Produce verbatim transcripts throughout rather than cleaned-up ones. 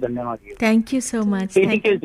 धन्यवाद। Thank you so much.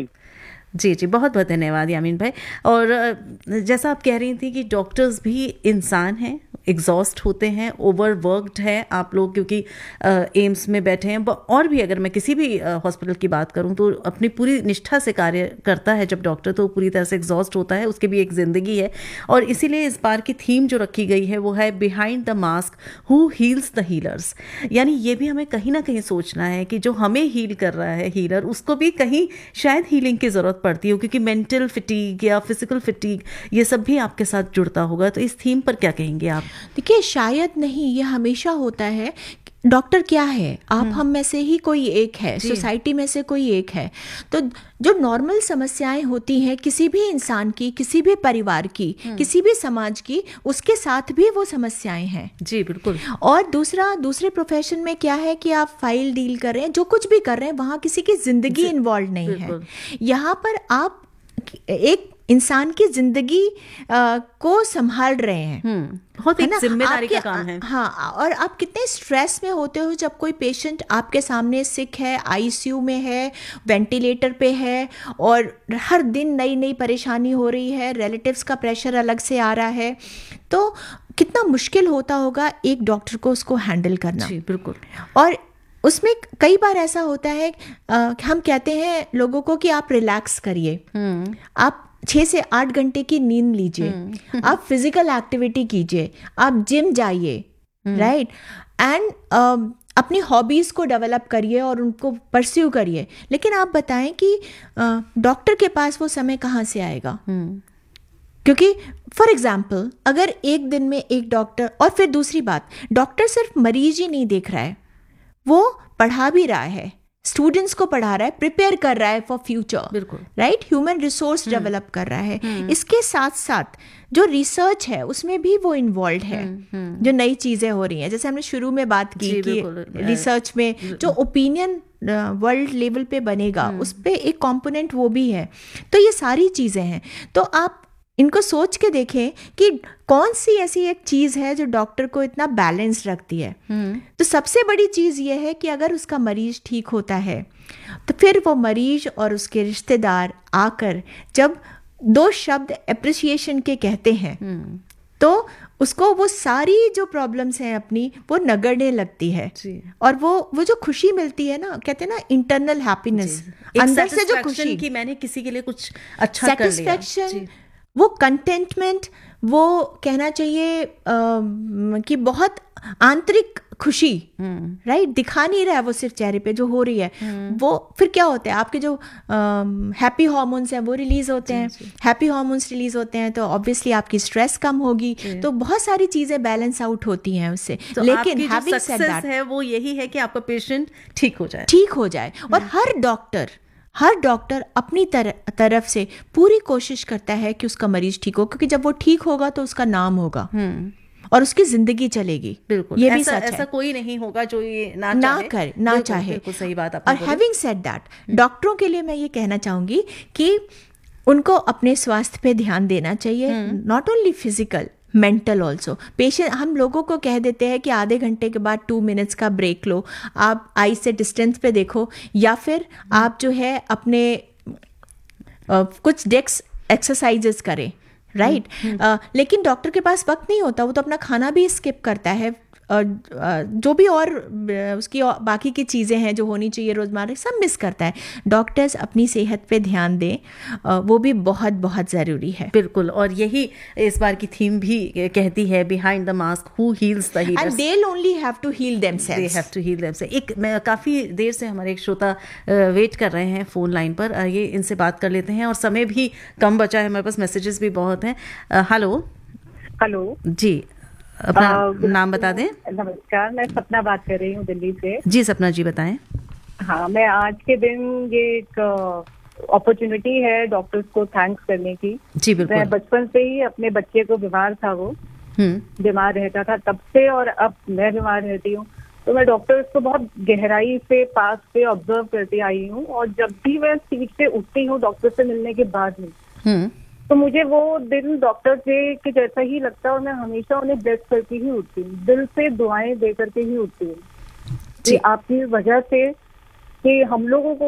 जी जी बहुत बहुत धन्यवाद यामीन भाई। और जैसा आप कह रही थी कि डॉक्टर्स भी इंसान हैं, एग्जॉस्ट होते हैं, ओवरवर्कड है आप लोग, क्योंकि एम्स में बैठे हैं। और भी अगर मैं किसी भी हॉस्पिटल की बात करूं तो अपनी पूरी निष्ठा से कार्य करता है जब डॉक्टर, तो पूरी तरह से एग्जॉस्ट होता है, उसकी भी एक ज़िंदगी है। और इसीलिए इस बार की थीम जो रखी गई है वो है behind the mask who heels the healers. यानी ये भी हमें कहीं ना कहीं सोचना है कि जो हमें हील कर रहा है हीलर, उसको भी कहीं शायद हीलिंग की ज़रूरत पड़ती हो, क्योंकि मेंटल फिटीग या फिजिकल फिटीग ये सब भी आपके साथ जुड़ता होगा। तो इस थीम पर क्या कहेंगे आप? देखिए, शायद नहीं, ये हमेशा होता है। डॉक्टर क्या है, आप हम में से ही कोई एक है, सोसाइटी में से कोई एक है। तो जो नॉर्मल समस्याएं होती हैं किसी भी इंसान की, किसी भी परिवार की, किसी भी समाज की, उसके साथ भी वो समस्याएं हैं। जी बिल्कुल। और दूसरा, दूसरे प्रोफेशन में क्या है कि आप फाइल डील कर रहे हैं, जो कुछ भी कर रहे हैं, वहाँ किसी की जिंदगी इन्वॉल्व नहीं है। यहाँ पर आप एक इंसान की जिंदगी आ, को संभाल रहे हैं, बहुत एक जिम्मेदारी का काम है। हाँ, और आप कितने स्ट्रेस में होते हो जब कोई पेशेंट आपके सामने सिक है, आईसीयू में है, वेंटिलेटर पे है, और हर दिन नई नई परेशानी हो रही है, रिलेटिव्स का प्रेशर अलग से आ रहा है। तो कितना मुश्किल होता होगा एक डॉक्टर को उसको हैंडल करना। जी बिल्कुल। और उसमें कई बार ऐसा होता है, आ, हम कहते हैं लोगों को कि आप रिलैक्स करिए, आप छः से आठ घंटे की नींद लीजिए, आप फिजिकल एक्टिविटी कीजिए, आप जिम जाइए, राइट, एंड अपनी हॉबीज़ को डेवलप करिए और उनको परस्यू करिए। लेकिन आप बताएं कि डॉक्टर के पास वो समय कहाँ से आएगा? क्योंकि फॉर एग्जाम्पल अगर एक दिन में एक डॉक्टर, और फिर दूसरी बात, डॉक्टर सिर्फ मरीज ही नहीं देख रहा है, वो पढ़ा भी रहा है, स्टूडेंट्स को पढ़ा रहा है, प्रिपेयर कर रहा है फॉर फ्यूचर, बिल्कुल, राइट, ह्यूमन रिसोर्स डेवलप कर रहा है। इसके साथ साथ जो रिसर्च है उसमें भी वो इन्वॉल्व है, जो नई चीजें हो रही हैं, जैसे हमने शुरू में बात की कि रिसर्च में जो ओपिनियन वर्ल्ड लेवल पे बनेगा, उस पे एक कंपोनेंट वो भी है। तो ये सारी चीजें हैं। तो आप इनको सोच के देखें कि कौन सी ऐसी एक चीज़ है जो डॉक्टर को इतना बैलेंस रखती है। तो सबसे बड़ी चीज़ ये है कि अगर उसका मरीज ठीक होता है तो फिर वो मरीज और उसके रिश्तेदार आकर जब दो शब्द अप्रिसिएशन के कहते हैं तो उसको वो सारी जो प्रॉब्लम्स हैं अपनी वो नगरने लगती है। और वो वो जो खुशी मिलती है ना, कहते हैं ना इंटरनल हैप्पीनेस, अंदर से जो खुशी कि मैंने किसी के लिए कुछ अच्छा कर लिया, सेटिस्फैक्शन, वो कंटेंटमेंट, वो कहना चाहिए आ, कि बहुत आंतरिक खुशी, राइट, दिखा नहीं रहा है वो सिर्फ चेहरे पे जो हो रही है। वो फिर क्या होता है, आपके जो हैप्पी हार्मोन्स हैं वो रिलीज होते हैं, हैप्पी हार्मोन्स रिलीज होते हैं तो ऑब्वियसली आपकी स्ट्रेस कम होगी, तो बहुत सारी चीजें बैलेंस आउट होती हैं उससे। तो लेकिन हैविंग सेड दैट है वो यही है कि आपका पेशेंट ठीक हो जाए, ठीक हो जाए। और हर डॉक्टर हर डॉक्टर अपनी तर, तरफ से पूरी कोशिश करता है कि उसका मरीज ठीक हो, क्योंकि जब वो ठीक होगा तो उसका नाम होगा और उसकी जिंदगी चलेगी। बिल्कुल, ये ऐसा, भी सच ऐसा है। कोई नहीं होगा जो ये ना ना चाहे, करे ना बिल्कुल, चाहे। बिल्कुल सही बात आपने और हैविंग सेड दैट, डॉक्टरों के लिए मैं ये कहना चाहूंगी कि उनको अपने स्वास्थ्य पे ध्यान देना चाहिए, not only physical, mental also. Patient, हम लोगों को कह देते हैं कि आधे घंटे के बाद टू मिनट्स का ब्रेक लो, आप आई से डिस्टेंस पे देखो, या फिर आप जो है अपने Uh, कुछ डेस्क एक्सरसाइजेस करें, राइट, uh, लेकिन डॉक्टर के पास वक्त नहीं होता, वो तो अपना खाना भी स्किप करता है, और जो भी और उसकी बाकी की चीज़ें हैं जो होनी चाहिए रोज़मर्रा, सब मिस करता है। डॉक्टर्स अपनी सेहत पे ध्यान दें, वो भी बहुत बहुत ज़रूरी है। बिल्कुल, और यही इस बार की थीम भी कहती है, behind the mask who heels the healers, and they only have to heal themselves, they have to heal themselves. एक मैं काफ़ी देर से हमारे एक श्रोता वेट कर रहे हैं फ़ोन लाइन पर, ये इनसे बात कर लेते हैं, और समय भी कम बचा है, हमारे पास मैसेजेस भी बहुत हैं। हेलो हेलो जी, अपना नाम बता दें। नमस्कार, मैं सपना बात कर रही हूँ दिल्ली से। जी सपना जी बताएं। हाँ, मैं आज के दिन ये एक अपॉर्चुनिटी है डॉक्टर्स को थैंक्स करने की। जी बिल्कुल। मैं बचपन से ही अपने बच्चे को बीमार था, वो बीमार रहता था तब से, और अब मैं बीमार रहती हूँ, तो मैं डॉक्टर्स को बहुत गहराई से पास से ऑब्जर्व करती आई हूँ। और जब भी मैं सीट से उठती हूँ डॉक्टर से मिलने के बाद में, तो मुझे वो दिन डॉक्टर से के जैसा ही लगता है, और मैं हमेशा उन्हें ब्लेस करके ही उठती हूँ, दिल से दुआएं दे करके ही उठती हूँ। आपकी वजह से कि हम लोगों को